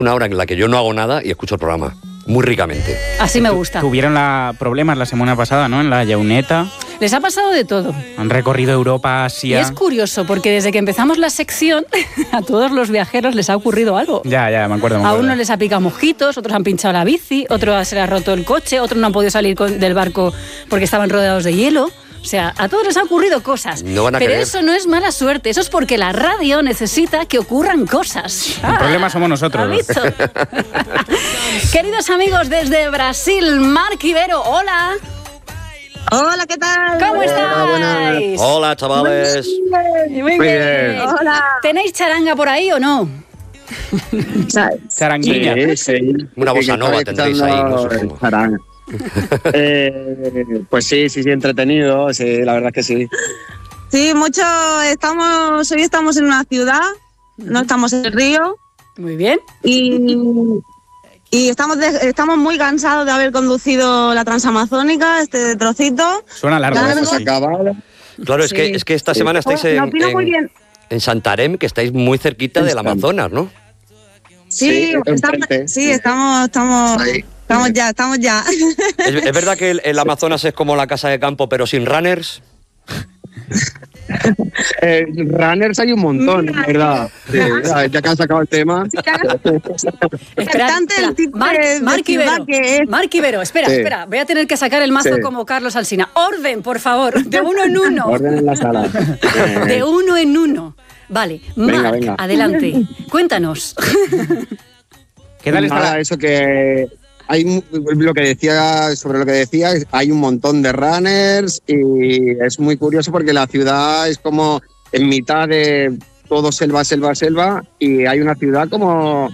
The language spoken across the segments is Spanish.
una hora en la que yo no hago nada y escucho el programa muy ricamente. Así me gusta. Tuvieron problemas la semana pasada, ¿no? En la Llauneta. Les ha pasado de todo. Han recorrido Europa, Asia. Y es curioso, porque desde que empezamos la sección, a todos los viajeros les ha ocurrido algo. Ya, me acuerdo. A unos les ha picado mosquitos, otros han pinchado la bici, otros se les ha roto el coche, otros no han podido salir del barco porque estaban rodeados de hielo. O sea, a todos les han ocurrido cosas. No van a Pero creer. eso no es mala suerte, eso es porque la radio necesita que ocurran cosas. El problema somos nosotros. ¿Has visto? Queridos amigos desde Brasil, Marc Ibero, hola. Hola, ¿qué tal? ¿Cómo estáis? Hola, chavales. Muy bien. Hola. ¿Tenéis charanga por ahí o no? Charanguilla. Sí. Una bossa nova tendréis ahí, no sé cómo. Pues sí, entretenido, sí, la verdad es que sí. Sí, mucho. Hoy estamos en una ciudad, no estamos en el río. Muy bien. Y estamos muy cansados de haber conducido la Transamazónica, este trocito. Suena largo. Sí. Claro, Sí. es que esta semana estáis Lo opino muy bien. en Santarém, que estáis muy cerquita del Amazonas, ¿no? Sí, estamos ya. ¿Es verdad que el Amazonas es como la casa de campo, pero sin runners? Runners hay un montón, ¿verdad? Sí, ya que han sacado el tema. Bastante el tipo Marc ciudad Ibero, que es. Marc Ibero, espera, voy a tener que sacar el mazo Sí. como Carlos Alsina. Orden, por favor, de uno en uno. Orden en la sala. De uno en uno. Vale, Marc, venga. adelante. Cuéntanos. ¿Qué tal está Nada, eso que hay sobre lo que decía, hay un montón de runners y es muy curioso porque la ciudad es como en mitad de todo selva y hay una ciudad como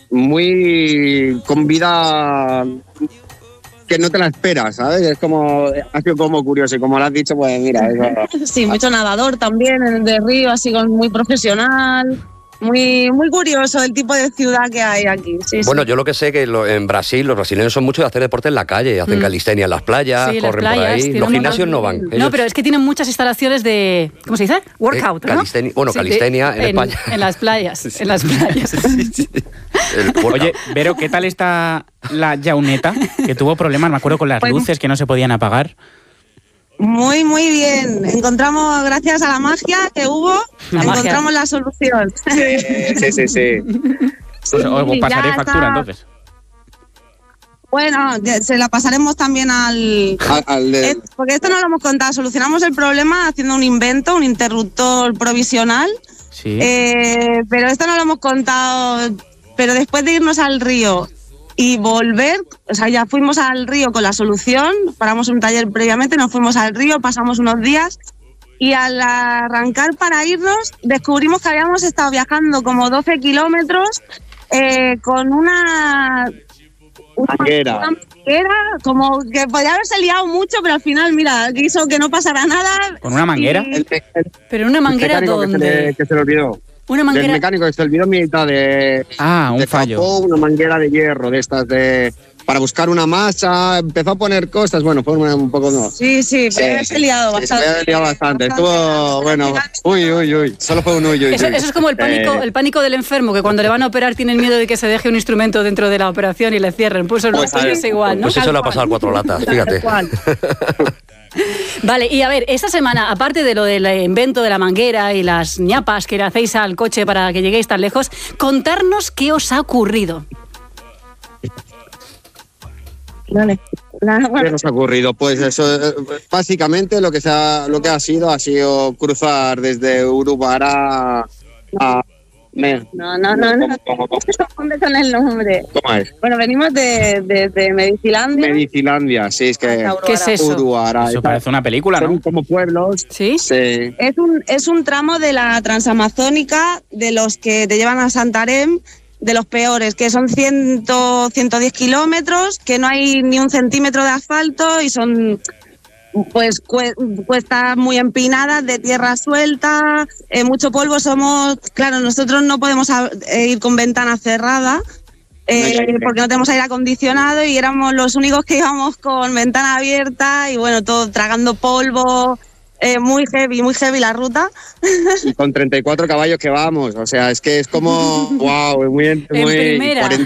muy con vida que no te la esperas, ¿sabes? Es como, ha sido como curioso y como lo has dicho, pues mira, Sí, mucho nadador también en el de río, así muy profesional. Muy, muy curioso el tipo de ciudad que hay aquí. Sí, Bueno, yo lo que sé que en Brasil los brasileños son muchos de hacer deporte en la calle, hacen calistenia en las playas, Sí, las corren playas, por ahí. tienen Los un gimnasios no van. No, Ellos- pero es que tienen muchas instalaciones de, ¿cómo se dice? Workout, ¿no? calistenia en España. En las playas, en las playas. El workout. Oye, Vero, ¿qué tal está la Llauneta? Que tuvo problemas, me acuerdo, con las Pues- luces que no se podían apagar. Muy, muy bien. Encontramos, gracias a la magia que hubo, encontramos la solución. sí. Pues os pasaré ya factura, está. entonces. Bueno, se la pasaremos también al porque esto no lo hemos contado. Solucionamos el problema haciendo un invento, un interruptor provisional. Sí. Pero esto no lo hemos contado. Pero después de irnos al río y volver, o sea, ya fuimos al río con la solución, paramos un taller previamente, nos fuimos al río, pasamos unos días y al arrancar para irnos descubrimos que habíamos estado viajando como 12 kilómetros con una Manguera. como que podía haberse liado mucho, pero al final, mira, quiso que no pasara nada. ¿Con una manguera? Y- Pero una manguera, mecánico ¿dónde? que se le olvidó. Una Del manguera. mecánico que se le olvidó en mitad de Un de fallo. capó, una manguera de hierro de estas para buscar una masa, empezó a poner cosas, bueno, fue un poco no. Sí, pero haberse liado Sí, bastante. se había liado bastante. Estuvo, bueno, uy, solo fue un uy. Eso es como el pánico del enfermo, que cuando le van a operar tienen miedo de que se deje un instrumento dentro de la operación y le cierren. Pues eso es igual, ¿no? Pues eso le ha pasado al Cuatro Latas, fíjate. Vale, y a ver, esta semana, aparte de lo del invento de la manguera y las ñapas que le hacéis al coche para que lleguéis tan lejos, contarnos qué os ha ocurrido. Vale. ¿Qué nos ha ocurrido? Pues eso, básicamente lo que ha sido cruzar desde Urubará a Mer. No. ¿Dónde con el nombre? ¿Cómo es? Bueno, venimos de Medicilandia. Medicilandia, sí, es que ¿Qué es eso? Urubará. Eso parece una película, Son ¿no? como pueblos. ¿Sí? Sí. Es un tramo de la Transamazónica de los que te llevan a Santarém, de los peores, que son 110 kilómetros, que no hay ni un centímetro de asfalto y son pues cuestas muy empinadas, de tierra suelta, mucho polvo. Claro, nosotros no podemos ir con ventana cerrada porque no tenemos aire acondicionado y éramos los únicos que íbamos con ventana abierta y bueno, todo tragando polvo. muy heavy la ruta. Y con 34 caballos que vamos, o sea, es que es como, wow, muy primera.